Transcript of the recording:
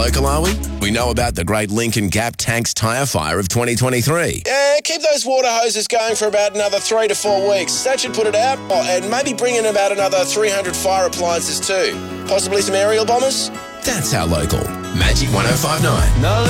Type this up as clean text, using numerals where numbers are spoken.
Local, are we? We know about the great Lincoln Gap Tanks tyre fire of 2023. Yeah, keep those water hoses going for about another 3 to 4 weeks. That should put it out. Oh, and maybe bring in about another 300 fire appliances too. Possibly some aerial bombers? That's our local. Magic 105.9.